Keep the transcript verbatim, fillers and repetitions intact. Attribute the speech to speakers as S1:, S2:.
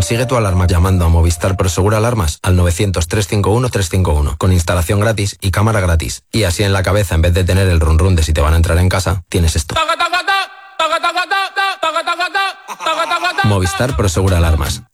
S1: Consigue tu alarma llamando a Movistar Prosegur Alarmas al novecientos, trescientos cincuenta y uno, trescientos cincuenta y uno, con instalación gratis y cámara gratis. Y así en la cabeza, en vez de tener el run run de si te van a entrar en casa, tienes esto. Movistar Prosegur Alarmas.